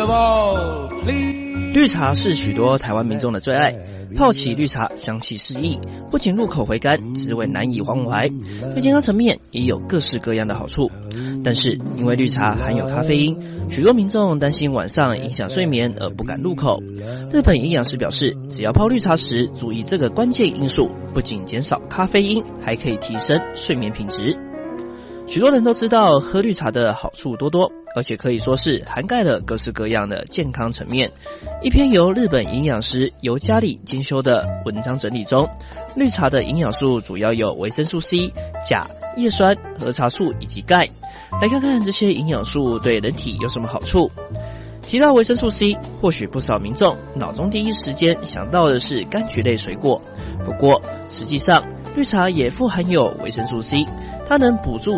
绿茶是许多台湾民众的最爱，泡起绿茶香气四溢，不仅入口回甘，滋味难以忘怀，在健康层面也有各式各样的好处。但是因为绿茶含有咖啡因，许多民众担心晚上影响睡眠而不敢入口。日本营养师表示，只要泡绿茶时注意这个关键因素，不仅减少咖啡因，还可以提升睡眠品质。许多人都知道喝绿茶的好处多多，而且可以说是涵盖了各式各样的健康层面。一篇由日本营养师尤加里精修的文章整理中，绿茶的营养素主要有维生素 C、钾、叶酸、儿茶素以及钙。来看看这些营养素对人体有什么好处。提到维生素 C， 或许不少民众脑中第一时间想到的是柑橘类水果，不过实际上绿茶也富含有维生素 C， 它能补助